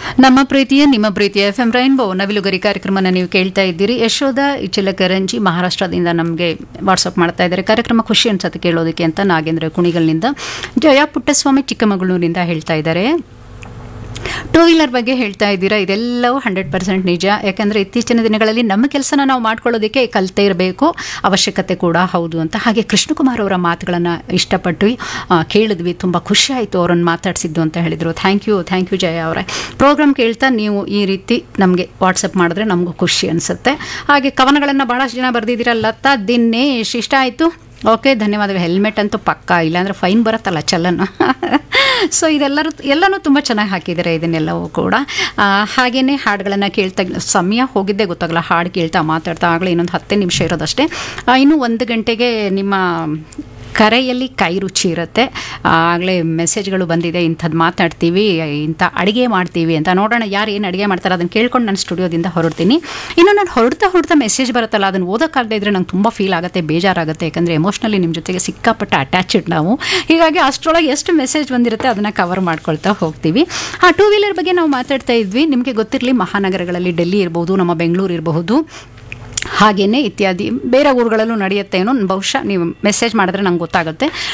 ನಮ್ಮ ಪ್ರೀತಿಯ ನಿಮ್ಮ ಪ್ರೀತಿಯ FM ರೈನ್ಬೋ ನವಿಲುಗರಿ ಕಾರ್ಯಕ್ರಮನ ನೀವು ಕೇಳ್ತಾ ಇದ್ದೀರಿ. ಯಶೋಧ ಇಚಲಕರಂಜಿ ಮಹಾರಾಷ್ಟ್ರದಿಂದ ನಮಗೆ ವಾಟ್ಸಪ್ ಮಾಡ್ತಾ ಇದ್ದಾರೆ. ಕಾರ್ಯಕ್ರಮ ಖುಷಿ ಅನ್ಸುತ್ತೆ ಕೇಳೋದಕ್ಕೆ ಅಂತ ನಾಗೇಂದ್ರ ಕುಣಿಗಲ್ನಿಂದ. ಜಯ ಪುಟ್ಟಸ್ವಾಮಿ ಚಿಕ್ಕಮಗಳೂರಿನಿಂದ ಹೇಳ್ತಾ ಇದ್ದಾರೆ. ಟೂ ವೀಲರ್ ಬಗ್ಗೆ ಹೇಳ್ತಾ ಇದ್ದೀರಾ, ಇದೆಲ್ಲವೂ 100% ನಿಜ. ಯಾಕಂದರೆ ಇತ್ತೀಚಿನ ದಿನಗಳಲ್ಲಿ ನಮ್ಮ ಕೆಲಸನ ನಾವು ಮಾಡ್ಕೊಳ್ಳೋದಕ್ಕೆ ಕಲಿತೇ ಇರಬೇಕು, ಅವಶ್ಯಕತೆ ಕೂಡ ಹೌದು ಅಂತ. ಹಾಗೆ ಕೃಷ್ಣಕುಮಾರ್ ಅವರ ಮಾತುಗಳನ್ನು ಇಷ್ಟಪಟ್ಟು ಕೇಳಿದ್ವಿ, ತುಂಬ ಖುಷಿ ಆಯಿತು ಅವರನ್ನು ಮಾತಾಡಿಸಿದ್ದು ಅಂತ ಹೇಳಿದರು. ಥ್ಯಾಂಕ್ ಯು ಜಯ ಅವರೇ. ಪ್ರೋಗ್ರಾಮ್ ಕೇಳ್ತಾ ನೀವು ಈ ರೀತಿ ನಮಗೆ ವಾಟ್ಸಪ್ ಮಾಡಿದ್ರೆ ನಮಗೂ ಖುಷಿ ಅನಿಸುತ್ತೆ. ಹಾಗೆ ಕವನಗಳನ್ನು ಭಾಳಷ್ಟು ಜನ ಬರೆದಿದ್ದೀರಾ. ಲತಾ ದಿನೇಶ್ ಇಷ್ಟ ಆಯಿತು, ಓಕೆ ಧನ್ಯವಾದಗಳು. ಹೆಲ್ಮೆಟ್ ಅಂತೂ ಪಕ್ಕಾ, ಇಲ್ಲಾಂದರೆ ಫೈನ್ ಬರುತ್ತಲ್ಲ ಚಲನ. ಸೊ ಎಲ್ಲನೂ ತುಂಬ ಚೆನ್ನಾಗಿ ಹಾಕಿದ್ದಾರೆ ಇದನ್ನೆಲ್ಲವೂ ಕೂಡ. ಹಾಗೆಯೇ ಹಾಡುಗಳನ್ನು ಕೇಳ್ತಾ ಸಮಯ ಹೋಗಿದ್ದೇ ಗೊತ್ತಾಗಲ್ಲ, ಹಾಡು ಕೇಳ್ತಾ ಮಾತಾಡ್ತಾ ಆಗಲೇ ಇನ್ನೊಂದು 10 ನಿಮಿಷ ಇರೋದಷ್ಟೇ. ಇನ್ನು 1 ಗಂಟೆಗೆ ನಿಮ್ಮ ಕರೆಯಲ್ಲಿ ಕೈ ರುಚಿ ಇರುತ್ತೆ. ಆಗಲೇ ಮೆಸೇಜ್ಗಳು ಬಂದಿದೆ, ಇಂಥದ್ದು ಮಾತಾಡ್ತೀವಿ, ಇಂಥ ಅಡುಗೆ ಮಾಡ್ತೀವಿ ಅಂತ. ನೋಡೋಣ ಯಾರು ಏನು ಅಡುಗೆ ಮಾಡ್ತಾರೆ ಅದನ್ನು ಕೇಳ್ಕೊಂಡು ನಾನು ಸ್ಟುಡಿಯೋದಿಂದ ಹೊರಡ್ತೀನಿ. ಇನ್ನು ನಾನು ಹೊರಡ್ತಾ ಮೆಸೇಜ್ ಬರುತ್ತಲ್ಲ, ಅದನ್ನು ಓದೋಕ್ಕಾಗದೇ ಇದ್ದರೆ ನಂಗೆ ತುಂಬ ಫೀಲ್ ಆಗುತ್ತೆ, ಬೇಜಾರಾಗುತ್ತೆ. ಯಾಕಂದರೆ ಎಮೋಷ್ನಲಿ ನಿಮ್ಮ ಜೊತೆಗೆ ಸಿಕ್ಕಾಪಟ್ಟೆ ಅಟ್ಯಾಚ್ಡ್ ನಾವು. ಹೀಗಾಗಿ ಅಷ್ಟರೊಳಗೆ ಎಷ್ಟು ಮೆಸೇಜ್ ಬಂದಿರುತ್ತೆ ಅದನ್ನು ಕವರ್ ಮಾಡ್ಕೊಳ್ತಾ ಹೋಗ್ತೀವಿ. ಟೂ ವೀಲರ್ ಬಗ್ಗೆ ನಾವು ಮಾತಾಡ್ತಾ ಇದ್ವಿ. ನಿಮಗೆ ಗೊತ್ತಿರಲಿ, ಮಹಾನಗರಗಳಲ್ಲಿ ಡೆಲ್ಲಿ ಇರಬಹುದು, ನಮ್ಮ ಬೆಂಗಳೂರು ಇರಬಹುದು, ಹಾಗೆಯೇ ಇತ್ಯಾದಿ ಬೇರೆ ಊರುಗಳಲ್ಲೂ ನಡೆಯುತ್ತೆ ಏನೋ. ಬಹುಶಃ ನೀವು ಮೆಸೇಜ್ ಮಾಡಿದ್ರೆ ನಂಗೆ ಗೊತ್ತಾಗುತ್ತೆ.